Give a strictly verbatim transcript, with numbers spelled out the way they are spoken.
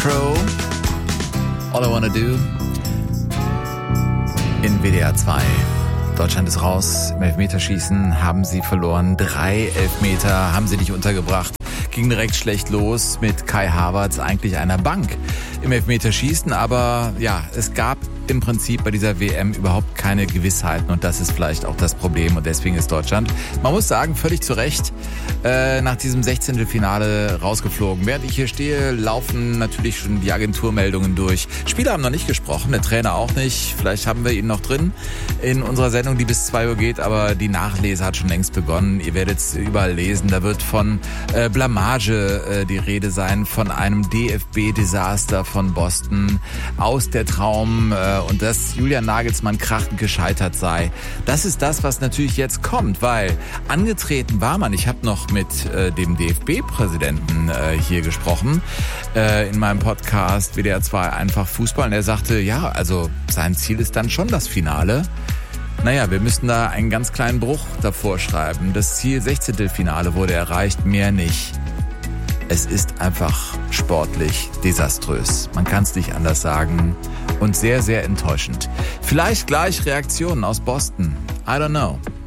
Crow, All I Wanna Do in W D R zwei. Deutschland ist raus. Im Elfmeterschießen haben sie verloren. Drei Elfmeter haben sie nicht untergebracht. Ging direkt schlecht los mit Kai Havertz, eigentlich einer Bank im Elfmeterschießen. Aber ja, es gab im Prinzip bei dieser W M überhaupt keine Gewissheiten und das ist vielleicht auch das Problem und deswegen ist Deutschland, man muss sagen, völlig zu Recht äh, nach diesem Sechzehntelfinale rausgeflogen. Während ich hier stehe, laufen natürlich schon die Agenturmeldungen durch. Spieler haben noch nicht gesprochen, der Trainer auch nicht. Vielleicht haben wir ihn noch drin in unserer Sendung, die bis zwei Uhr geht, aber die Nachlese hat schon längst begonnen. Ihr werdet es überall lesen, da wird von äh, Blamage äh, die Rede sein, von einem D F B-Desaster von Boston, aus der Traum äh, und dass Julian Nagelsmann krachend gescheitert sei. Das ist das, was natürlich jetzt kommt, weil angetreten war man, ich habe noch mit äh, dem D F B-Präsidenten äh, hier gesprochen, äh, in meinem Podcast W D R zwei einfach Fußball und er sagte, ja, also sein Ziel ist dann schon das Finale. Naja, wir müssen da einen ganz kleinen Bruch davor schreiben. Das Ziel Sechzehntelfinale wurde erreicht, mehr nicht. Es ist einfach sportlich desaströs. Man kann es nicht anders sagen. Und sehr, sehr enttäuschend. Vielleicht gleich Reaktionen aus Boston. I don't know.